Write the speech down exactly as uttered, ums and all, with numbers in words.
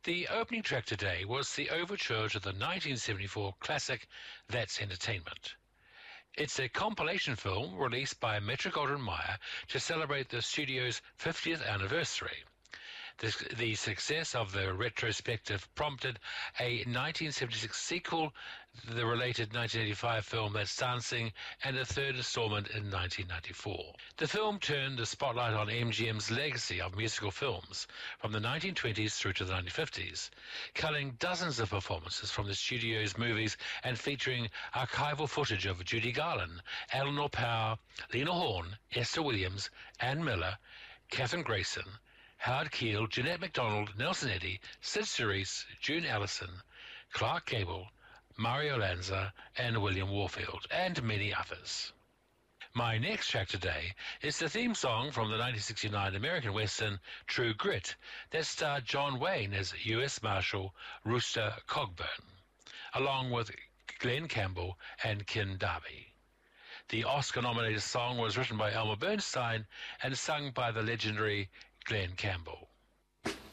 The opening track today was the overture to the nineteen seventy-four classic That's Entertainment. It's a compilation film released by Metro-Goldwyn-Mayer to celebrate the studio's fiftieth anniversary. The, the success of the retrospective prompted a nineteen seventy-six sequel, the related nineteen eighty-five film That's Dancing, and a third installment in nineteen ninety-four. The film turned the spotlight on M G M's legacy of musical films from the nineteen twenties through to the nineteen fifties, culling dozens of performances from the studio's movies and featuring archival footage of Judy Garland, Eleanor Powell, Lena Horne, Esther Williams, Ann Miller, Kathryn Grayson, Howard Keel, Jeanette MacDonald, Nelson Eddy, Sid Cerise, June Allison, Clark Gable, Mario Lanza, and William Warfield, and many others. My next track today is the theme song from the nineteen sixty-nine American Western True Grit that starred John Wayne as U S Marshal Rooster Cogburn, along with Glenn Campbell and Ken Darby. The Oscar-nominated song was written by Elmer Bernstein and sung by the legendary Glenn Campbell.